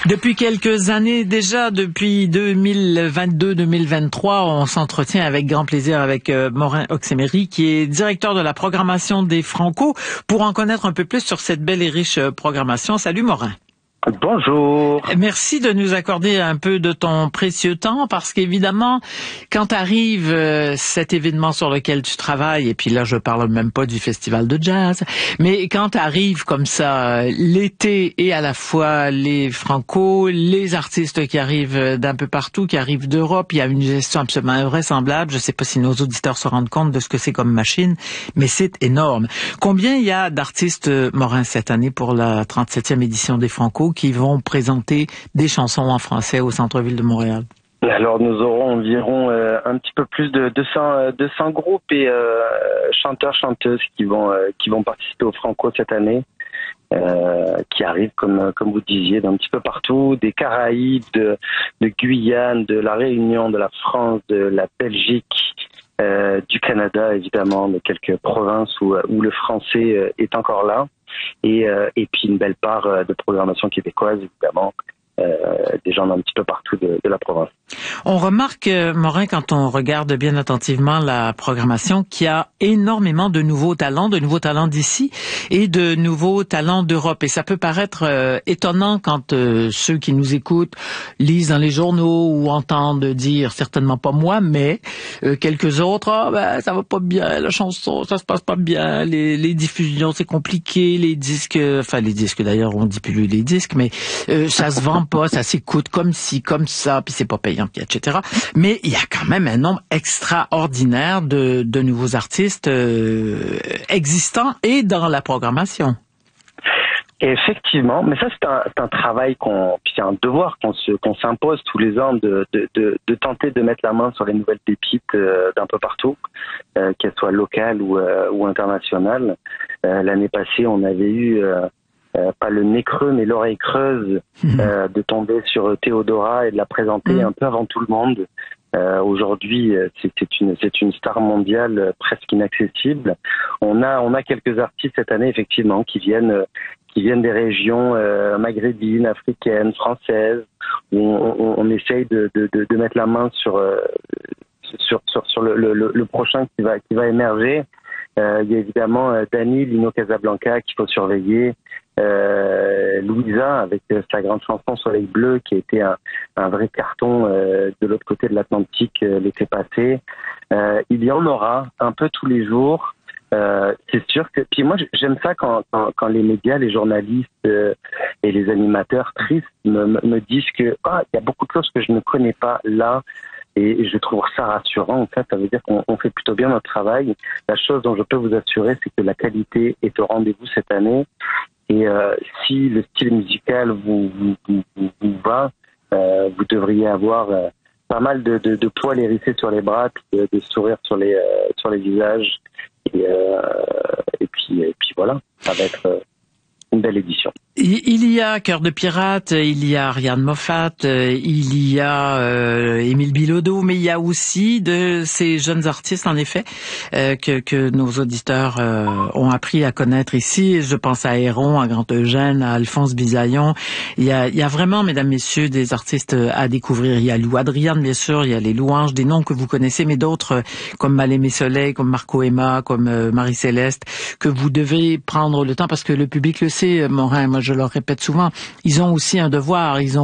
Depuis quelques années déjà, depuis 2022-2023, on s'entretient avec grand plaisir avec Morin Oxemery, qui est directeur de la programmation des Franco, pour en connaître un peu plus sur cette belle et riche programmation. Salut Morin. Bonjour. Merci de nous accorder un peu de ton précieux temps parce qu'évidemment, quand arrive cet événement sur lequel tu travailles, et puis là je parle même pas du festival de jazz, mais quand arrive comme ça l'été et à la fois les Franco, les artistes qui arrivent d'un peu partout, qui arrivent d'Europe, il y a une gestion absolument invraisemblable. Je sais pas si nos auditeurs se rendent compte de ce que c'est comme machine, mais c'est énorme. Combien il y a d'artistes, Morin, cette année pour la 37e édition des Franco qui vont présenter des chansons en français au centre-ville de Montréal? Alors nous aurons environ un petit peu plus de 200 groupes et chanteurs-chanteuses qui vont participer au Franco cette année, qui arrivent comme vous disiez d'un petit peu partout, des Caraïbes, de Guyane, de la Réunion, de la France, de la Belgique, du Canada évidemment, de quelques provinces où le français est encore là, et puis une belle part de programmation québécoise évidemment, des gens d'un petit peu partout de la province. On remarque, Morin, quand on regarde bien attentivement la programmation, qu'il y a énormément de nouveaux talents d'ici et de nouveaux talents d'Europe. Et ça peut paraître étonnant quand ceux qui nous écoutent lisent dans les journaux ou entendent dire, certainement pas moi, mais quelques autres, ça va pas bien, la chanson, ça se passe pas bien, les diffusions, c'est compliqué, les disques d'ailleurs, on dit plus les disques, mais ça se vend pas, ça s'écoute comme ci, comme ça, puis c'est pas payant, etc. Mais il y a quand même un nombre extraordinaire de nouveaux artistes existants et dans la programmation. Effectivement, mais ça c'est un travail puis c'est un devoir qu'on s'impose tous les ans de tenter de mettre la main sur les nouvelles pépites d'un peu partout, qu'elles soient locales ou internationales. L'année passée, on avait eu pas le nez creux, mais l'oreille creuse de tomber sur Théodora et de la présenter un peu avant tout le monde. Aujourd'hui, c'est une star mondiale presque inaccessible. On a quelques artistes cette année effectivement qui viennent des régions maghrébines, africaines, françaises, où on essaye de mettre la main sur le prochain qui va émerger. Il y a évidemment Dani, Lino Casablanca qu'il faut surveiller, Louisa avec sa grande chanson Soleil Bleu qui a été un vrai carton de l'autre côté de l'Atlantique l'été passé. Il y en aura un peu tous les jours. C'est sûr que puis moi j'aime ça quand les médias, les journalistes et les animateurs tristes me disent que il y a beaucoup de choses que je ne connais pas là. Et je trouve ça rassurant. En fait, ça veut dire qu'on fait plutôt bien notre travail. La chose dont je peux vous assurer, c'est que la qualité est au rendez-vous cette année. Et si le style musical vous va, vous devriez avoir pas mal de poils hérissés sur les bras, puis de sourires sur les visages. Et puis voilà, ça va être une belle édition. Il y a Cœur de Pirate, il y a Ariane Moffat, il y a Émile Bilodeau, mais il y a aussi de ces jeunes artistes, en effet, que nos auditeurs ont appris à connaître ici. Je pense à Héron, à Grand Eugène, à Alphonse Bisaillon. Il y a vraiment, mesdames, messieurs, des artistes à découvrir. Il y a Lou Adriane, bien sûr, il y a les Louanges, des noms que vous connaissez, mais d'autres comme Mal-Aimé Soleil, comme Marco Emma, comme Marie-Céleste, que vous devez prendre le temps, parce que le public le sait, Morin, moi je leur répète souvent, ils ont aussi un devoir, ils ont